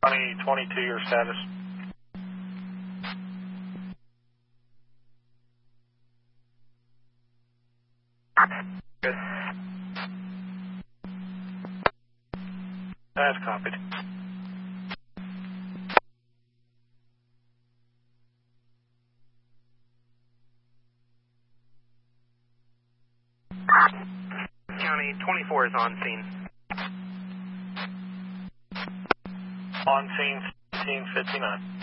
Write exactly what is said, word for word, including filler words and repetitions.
County twenty-two, your status. Good. That's copied. County twenty-four is on scene. On scene, fifteen fifty-nine.